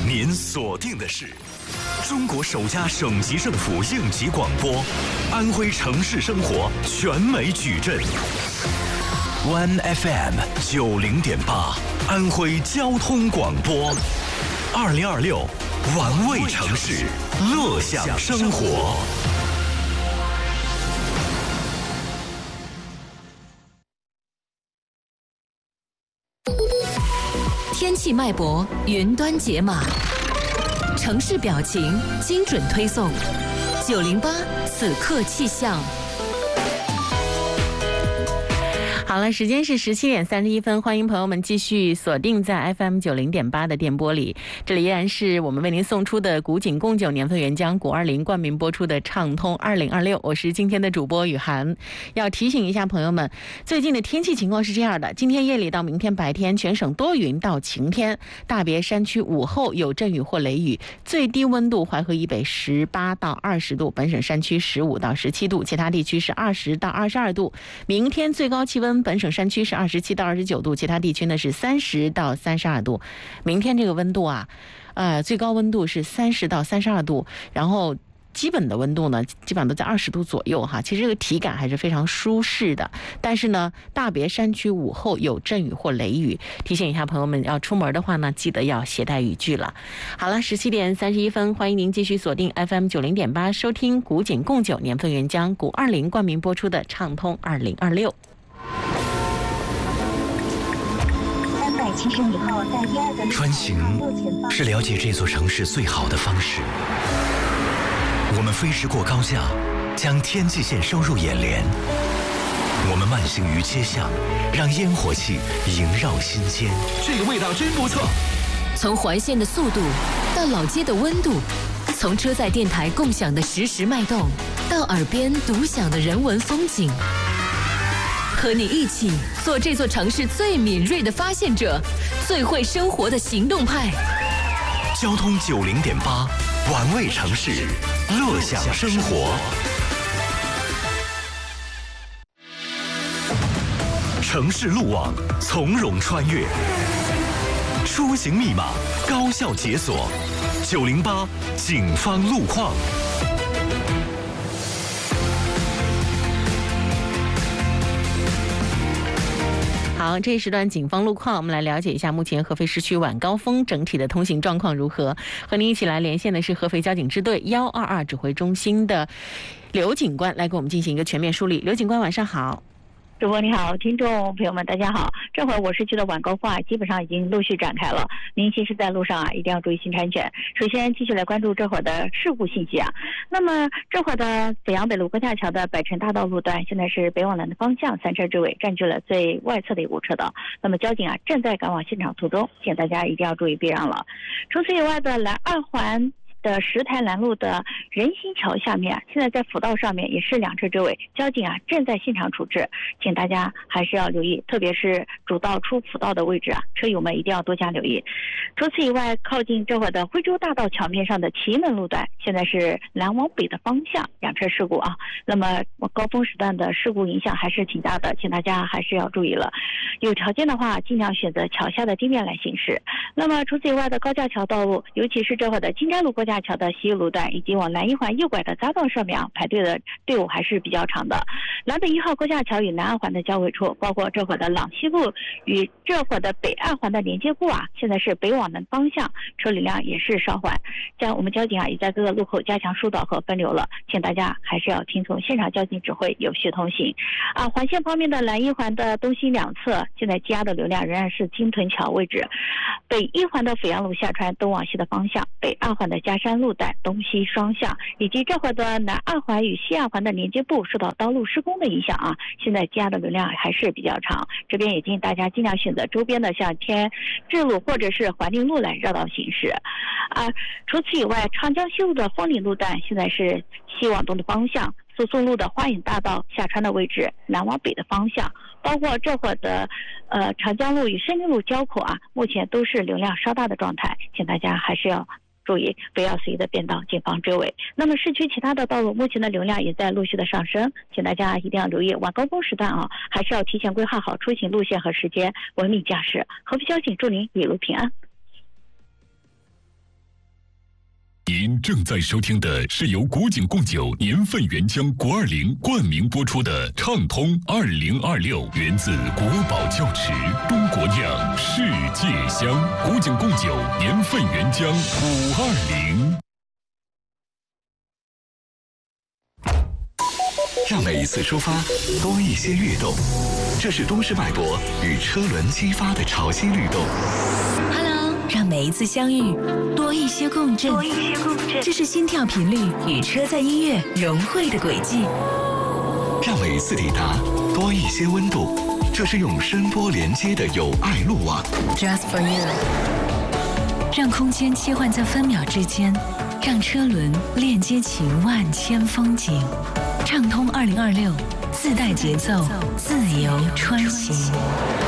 您锁定的是中国首家省级政府应急广播，安徽城市生活全美矩阵。One FM 90.8，安徽交通广播。2026，玩味城市，乐享生活。 天气脉搏，云端解码，城市表情，精准推送。908此刻气象。好了，时间是17:31，欢迎朋友们继续锁定在 FM 90.8的电波里，这里依然是我们为您送出的古井贡酒年份原浆古20冠名播出的畅通2026，我是今天的主播雨涵。要提醒一下朋友们，最近的天气情况是这样的：今天夜里到明天白天，全省多云到晴天，大别山区午后有阵雨或雷雨，最低温度淮河以北18到20度，本省山区15到17度，其他地区是20到22度。明天最高气温本省山区是27到29度，其他地区呢是30到32度。明天这个温度啊，最高温度是30到32度，然后基本的温度呢，基本上都在20度左右哈。其实这个体感还是非常舒适的，但是呢，大别山区午后有阵雨或雷雨，提醒一下朋友们，要出门的话呢，记得要携带雨具了。好了，17:31，欢迎您继续锁定 FM 90.8，收听古井贡酒年份原浆古20冠名播出的畅通2026。 穿行是了解这座城市最好的方式。我们飞驰过高架，将天际线收入眼帘。我们慢行于街巷，让烟火气萦绕心间。 这个味道真不错。 从环线的速度到老街的温度，从车载电台共享的实时脉动，到耳边独享的人文风景。和你一起做这座城市最敏锐的发现者，最会生活的行动派。 交通90.8，玩味城市，乐享生活。城市路网从容穿越，出行密码高效解锁。908警方路况。 好，这一时段警方路况，我们来了解一下目前合肥市区晚高峰整体的通行状况如何。和您一起来连线的是合肥交警支队122指挥中心的刘警官，来给我们进行一个全面梳理。刘警官，晚上好。 主播你好，听众朋友们大家好。这会儿我市区的晚高峰基本上已经陆续展开了，您其实在路上一定要注意行车安全。首先继续来关注这会儿的事故信息那么这会儿的阜阳北路高架桥的百城大道路段，现在是北往南的方向3车之尾占据了最外侧的一部车道，那么交警正在赶往现场途中，请大家一定要注意避让了。除此以外的南2环的石台南路的人行桥下面，现在在辅道上面也是2车之尾，交警正在现场处置，请大家还是要留意，特别是主道出辅道的位置车友们一定要多加留意。除此以外，靠近这会儿的徽州大道桥面上的祁门路段，现在是南往北的方向2车事故那么高峰时段的事故影响还是挺大的，请大家还是要注意了。有条件的话，尽量选择桥下的地面来行驶。那么除此以外的高架桥道路，尤其是这会儿的金寨路高架桥的西路段以及往南1环右拐的匝道上面排队的队伍还是比较长的。南北1号高架桥与南2环的交汇处，包括这会儿的朗西路与这会儿的北2环的连接部现在是北往南方向，车流量也是稍缓。我们交警也在各个路口加强疏导和分流了，请大家还是要听从现场交警指挥，有序通行。环线方面的南1环的东西两侧，现在积压的流量仍然是金屯桥位置。北1环的阜阳路下穿东往西的方向，北2环的嘉山路段东西双向，以及这会儿的南2环与西2环的连接部受到道路施工的影响现在积压的流量还是比较长。这边也建议大家尽量选择周边的像天智路或者是环宁路来绕道行驶除此以外，长江西路的枫林路段现在是西往东的方向，苏松路的花影大道下穿的位置南往北的方向，包括这会儿的长江路与深宁路交口目前都是流量稍大的状态，请大家还是要注意，不要随意的变道，谨防追尾。那么市区其他的道路目前的流量也在陆续的上升，请大家一定要留意晚高峰时段还是要提前规划好出行路线和时间，文明驾驶。合肥交警祝您一路平安。 您正在收听的是由古井贡酒年份原浆国20冠名播出的畅通2026，源自国宝窖池，中国酿，世界香。古井贡酒年份原浆520。 让每一次出发多一些跃动，这是都市脉搏与车轮激发的潮汐律动。 Hello， 让每一次相遇多一些共振，这是心跳频率与车载音乐融汇的轨迹。 让每一次抵达多一些温度，这是用声波连接的友爱路网。 Just for you， 让空间切换在分秒之间，让车轮链接起万千风景。畅通2026，自带节奏，自由穿行。